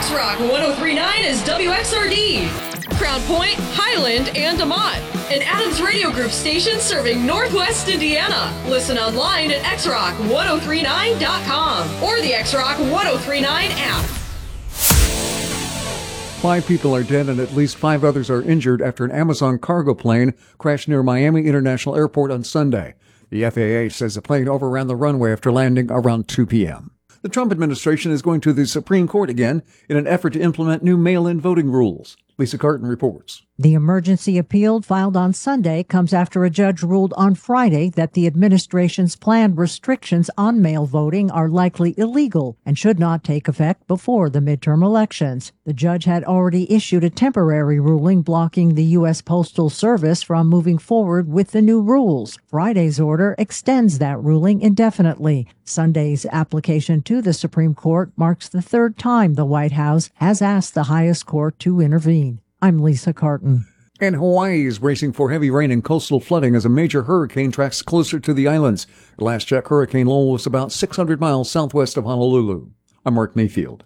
X-Rock 103.9 is WXRD. Crown Point, Highland, and DeMont. An Adams Radio Group station serving Northwest Indiana. Listen online at xrock1039.com or the X-Rock 1039 app. 5 people are dead and at least 5 others are injured after an Amazon cargo plane crashed near Miami International Airport on Sunday. The FAA says the plane overran the runway after landing around 2 p.m. The Trump administration is going to the Supreme Court again in an effort to implement new mail-in voting rules. Lisa Carton reports. The emergency appeal filed on Sunday comes after a judge ruled on Friday that the administration's planned restrictions on mail voting are likely illegal and should not take effect before the midterm elections. The judge had already issued a temporary ruling blocking the U.S. Postal Service from moving forward with the new rules. Friday's order extends that ruling indefinitely. Sunday's application to the Supreme Court marks the 3rd time the White House has asked the highest court to intervene. I'm Lisa Carton. And Hawaii is bracing for heavy rain and coastal flooding as a major hurricane tracks closer to the islands. Last check, Hurricane Lowell was about 600 miles southwest of Honolulu. I'm Mark Mayfield.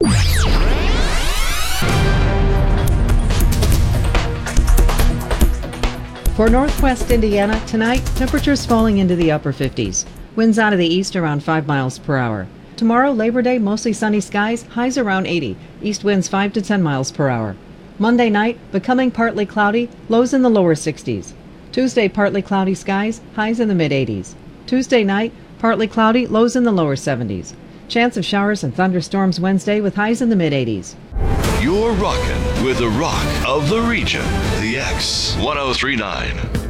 For northwest Indiana, tonight, temperatures falling into the upper 50s. Winds out of the east around 5 miles per hour. Tomorrow, Labor Day, mostly sunny skies, highs around 80. East winds 5 to 10 miles per hour. Monday night, becoming partly cloudy, lows in the lower 60s. Tuesday, partly cloudy skies, highs in the mid-80s. Tuesday night, partly cloudy, lows in the lower 70s. Chance of showers and thunderstorms Wednesday with highs in the mid-80s. You're rocking with the rock of the region, the X 103.9.